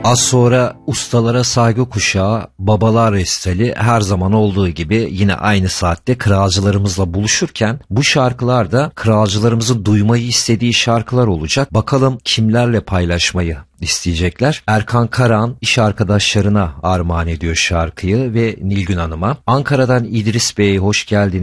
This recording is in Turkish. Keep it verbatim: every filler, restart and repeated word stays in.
Az sonra ustalara saygı kuşağı, babalar restali her zaman olduğu gibi yine aynı saatte kralcılarımızla buluşurken bu şarkılar da kralcılarımızın duymayı istediği şarkılar olacak. Bakalım kimlerle paylaşmayı isteyecekler. Erkan Karahan iş arkadaşlarına armağan ediyor şarkıyı ve Nilgün Hanım'a. Ankara'dan İdris Bey hoş geldiniz.